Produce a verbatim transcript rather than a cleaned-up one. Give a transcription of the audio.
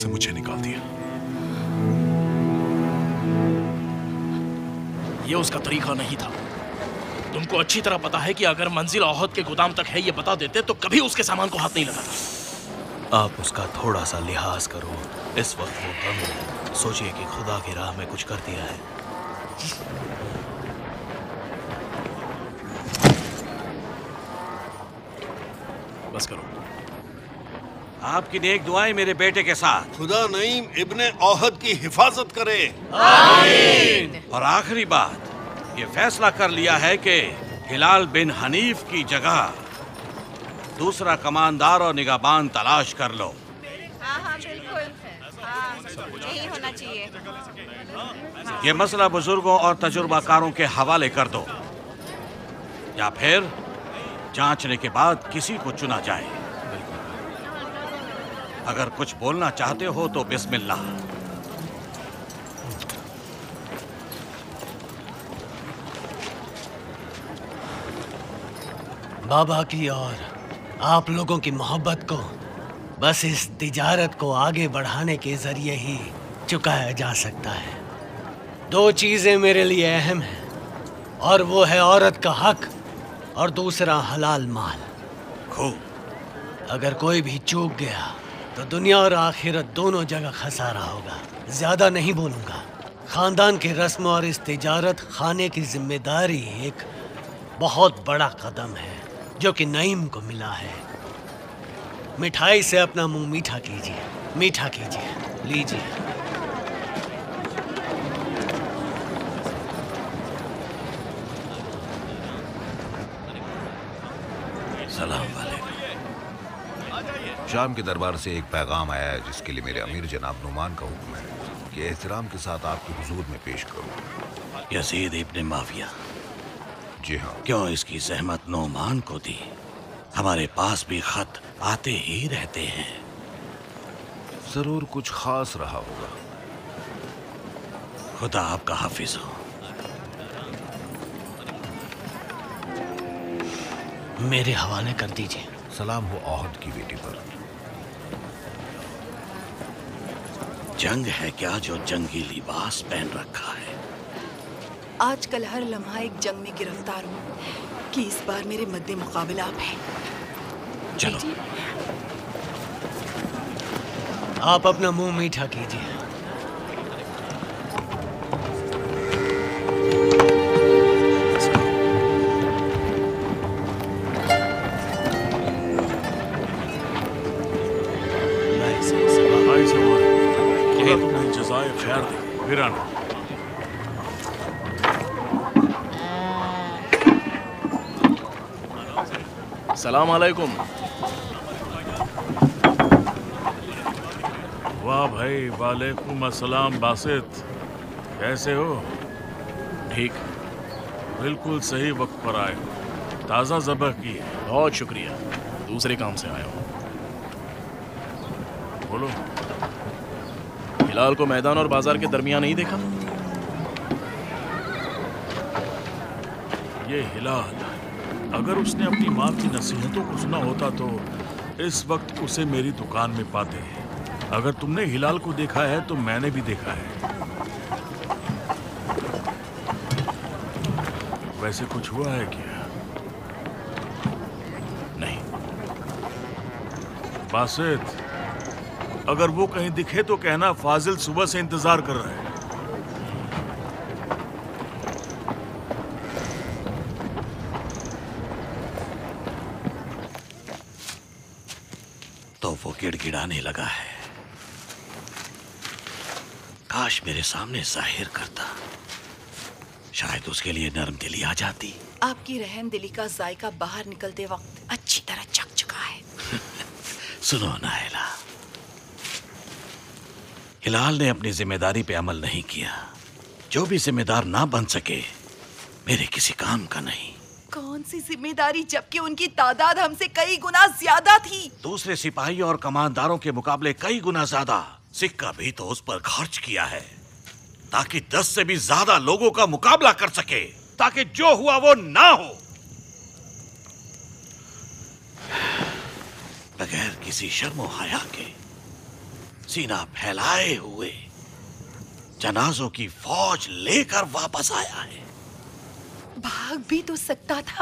से मुझे निकाल दिया। ये उसका तरीका नहीं था। तुमको अच्छी तरह पता है कि अगर मंजिल ओहद के गोदाम तक है ये बता देते तो कभी उसके सामान को हाथ नहीं लगाता। आप उसका थोड़ा सा लिहाज करो। इस वक्त वो गम है। सोचिए कि खुदा की राह में कुछ कर दिया है। बस करो। आपकी नेक दुआएं मेरे बेटे के साथ। खुदा नईम इब्ने ओहद की हिफाजत करे। आमीन। और आखिरी बात, ये फैसला कर लिया है कि हिलाल बिन हनीफ की जगह दूसरा कमांदार और निगाहबान तलाश कर लो। हाँ हाँ बिल्कुल, हाँ यही होना चाहिए। ये मसला बुजुर्गों और तजुर्बाकारों के हवाले कर दो, या फिर जांचने के बाद किसी को चुना जाए। अगर कुछ बोलना चाहते हो तो बिस्मिल्लाह। बाबा की और आप लोगों की मोहब्बत को बस इस तिजारत को आगे बढ़ाने के जरिए ही चुकाया जा सकता है। दो चीजें मेरे लिए अहम हैं, और वो है औरत का हक और दूसरा हलाल माल। खूब। अगर कोई भी चूक गया तो दुनिया और आखिरत दोनों जगह खसारा होगा। ज्यादा नहीं बोलूंगा। खानदान की रस्म और इस तिजारत खाने की जिम्मेदारी एक बहुत बड़ा कदम है जो कि नईम को मिला है। मिठाई से अपना मुंह मीठा कीजिए, मीठा कीजिए, लीजिए। सलाम वालेकुम। शाम के दरबार से एक पैगाम आया है जिसके लिए मेरे अमीर जनाब नुमान का हुक्म है कि एहतराम के साथ आपके हुजूर में पेश करूं। यजीद इब्ने माविया। जी हाँ। क्यों इसकी जहमत नौमान को दी? हमारे पास भी खत आते ही रहते हैं। जरूर कुछ खास रहा होगा। खुदा आपका हाफिज हो। मेरे हवाले कर दीजिए। सलाम हो ओहद की बेटी पर। जंग है क्या जो जंगी लिबास पहन रखा है? आजकल हर लम्हा एक जंग में गिरफ्तार हूँ कि इस बार मेरे मद्दे मुकाबिला आप हैं। चलो। आप अपना मुंह मीठा कीजिए। खैर दे, फिर आना। सलाम अलैकुम। वाह भाई, वालेकुम अस्सलाम बासित। कैसे हो? ठीक। बिल्कुल सही वक्त पर आए हो। ताज़ा ज़बह की है। बहुत शुक्रिया। दूसरे काम से आया हूँ। बोलो। हिलाल को मैदान और बाजार के दरमियान नहीं देखा? ये हिलाल, अगर उसने अपनी माँ की नसीहतों को सुना होता तो इस वक्त उसे मेरी दुकान में पाते। अगर तुमने हिलाल को देखा है तो मैंने भी देखा है। वैसे कुछ हुआ है क्या? नहीं। बासित, अगर वो कहीं दिखे तो कहना फाजिल सुबह से इंतजार कर रहा है। तो वो गिड़गिड़ाने लगा है। काश मेरे सामने जाहिर करता, शायद उसके लिए नरम दिली आ जाती। आपकी रहम दिली का जायका बाहर निकलते वक्त अच्छी तरह चख चुका है। सुनो नायला, हिलाल ने अपनी जिम्मेदारी पे अमल नहीं किया। जो भी जिम्मेदार ना बन सके मेरे किसी काम का नहीं। कौन सी जिम्मेदारी, जबकि उनकी तादाद हमसे कई गुना ज्यादा थी। दूसरे सिपाहियों और कमांडारों के मुकाबले कई गुना ज्यादा। सिक्का भी तो उस पर खर्च किया है ताकि दस से भी ज्यादा लोगों का मुकाबला कर सके, ताकि जो हुआ वो ना हो। बगैर किसी शर्म हया के सीना फैलाए हुए जनाजों की फौज लेकर वापस आया है। भाग भी तो सकता था।